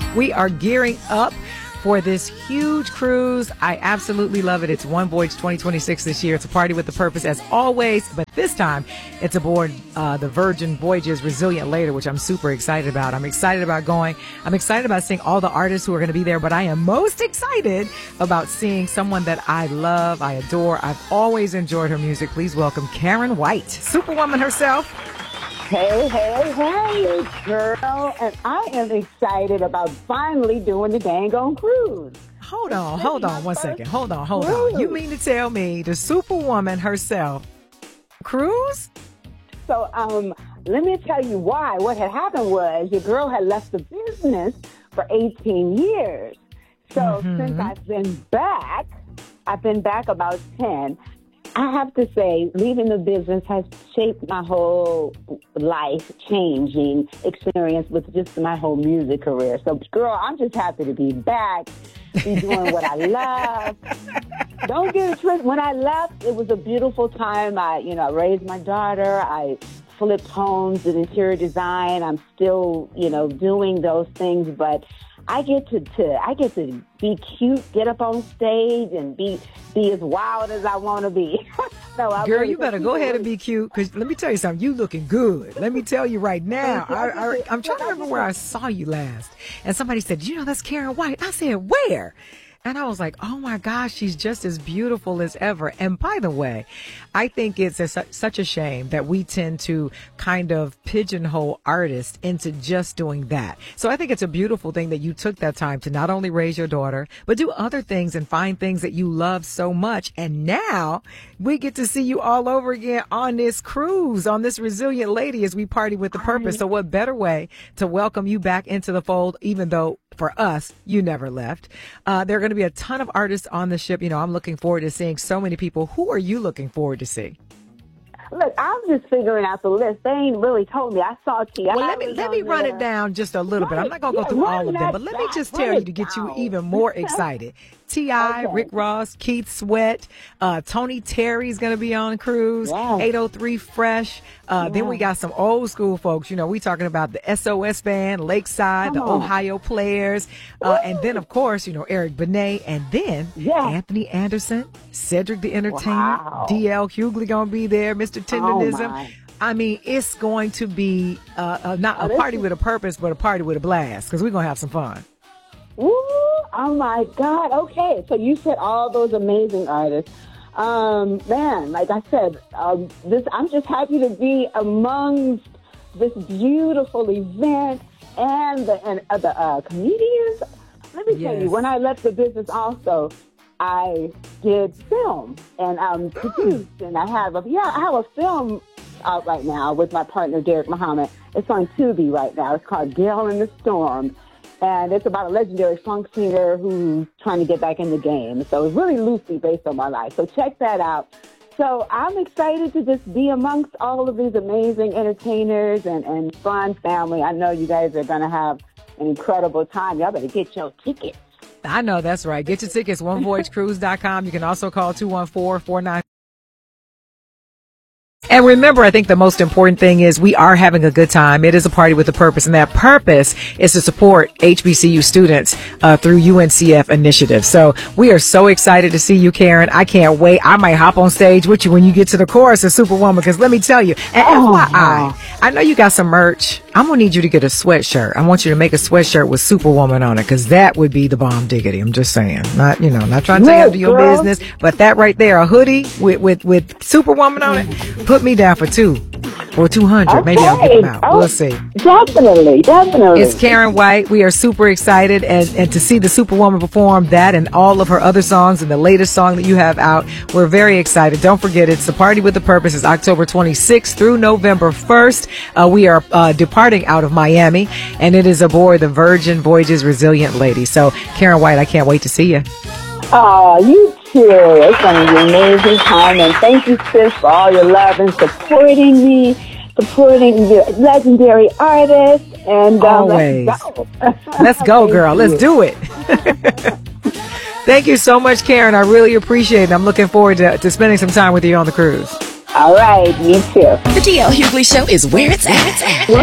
We are gearing up for this huge cruise. I absolutely love it. It's One Voyage 2026 this year. It's a party with a purpose as always, but this time it's aboard the Virgin Voyages Resilient Lady, which I'm super excited about. I'm excited about going. I'm excited about seeing all the artists who are going to be there, but I am most excited about seeing someone that I love, I adore. I've always enjoyed her music. Please welcome Karen White, Superwoman herself. Hey, girl. And I am excited about finally doing the dang on cruise. Hold on one second. Hold on. You mean to tell me the Superwoman herself cruise? So, let me tell you why. What had happened was your girl had left the business for 18 years. So since I've been back about 10. I have to say, leaving the business has shaped my whole life-changing experience with just my whole music career. So, girl, I'm just happy to be back, be doing what I love. Don't get it twisted. When I left, it was a beautiful time. I raised my daughter. I flipped homes, did interior design. I'm still, doing those things, but I get to be cute, get up on stage, and be as wild as I want to be. Girl, you better go ahead and be cute, because let me tell you something. You looking good. Let me tell you right now. I'm trying to remember where I saw you last, and somebody said, that's Karen White. I said, where? And I was like, oh, my gosh, she's just as beautiful as ever. And by the way, I think it's such a shame that we tend to kind of pigeonhole artists into just doing that. So I think it's a beautiful thing that you took that time to not only raise your daughter, but do other things and find things that you love so much. And now we get to see you all over again on this cruise, on this Resilient Lady, as we party with the purpose. So what better way to welcome you back into the fold, even though for us, you never left. There are going to be a ton of artists on the ship. I'm looking forward to seeing so many people. Who are you looking forward to see? Look, I'm just figuring out the list. They ain't really told me. I saw T.I. Well, let me run it down just a little bit. I'm not going to go through all of them, but let me just tell you to get you even more excited. T.I., okay. Rick Ross, Keith Sweat, Tony Terry's going to be on cruise, 803 Fresh. Then we got some old school folks. We talking about the SOS Band, Lakeside, the Ohio Players, and then, of course, Eric Benet, and then Anthony Anderson, Cedric the Entertainer, D.L. Hughley going to be there, Mr. Tenderism. I mean, it's going to be not a party with a purpose, but a party with a blast, because we're going to have some fun. Ooh, oh, my God. Okay, so you said all those amazing artists. Man, like I said, I'm just happy to be amongst this beautiful event and the comedians. Let me tell you, when I left the business also, I did film and produced, and I have a film out right now with my partner Derek Muhammad. It's on Tubi right now. It's called Gale in the Storm. And it's about a legendary funk singer who's trying to get back in the game. So it's really loosely based on my life. So check that out. So I'm excited to just be amongst all of these amazing entertainers and fun family. I know you guys are going to have an incredible time. Y'all better get your tickets. I know, that's right. Get your tickets, onevoyagecruise.com. You can also call 214-49. And remember, I think the most important thing is we are having a good time. It is a party with a purpose, and that purpose is to support HBCU students through UNCF initiatives. So we are so excited to see you, Karen. I can't wait. I might hop on stage with you when you get to the chorus of Superwoman, because let me tell you, and FYI, I know you got some merch. I'm going to need you to get a sweatshirt. I want you to make a sweatshirt with Superwoman on it, because that would be the bomb diggity. I'm just saying. Not trying to take up to your business, but that right there, a hoodie with Superwoman on it, put me down for 2 or 200. Okay. Maybe I'll get them out. We'll see. Definitely. It's Karen White. We are super excited and to see the Superwoman perform that and all of her other songs and the latest song that you have out. We're very excited. Don't forget, it's the Party with the Purpose. It's October 26th through November 1st. We are departing out of Miami, and it is aboard the Virgin Voyages Resilient Lady. So, Karen White, I can't wait to see you. Oh, you too. It's going to be an amazing time. And thank you, sis, for all your love and supporting me, supporting the legendary artists. And always. Let's go. Let's go, girl. Let's do it. Thank you so much, Karen. I really appreciate it. I'm looking forward to spending some time with you on the cruise. All right. Me too. The DL Hughley Show is where it's at.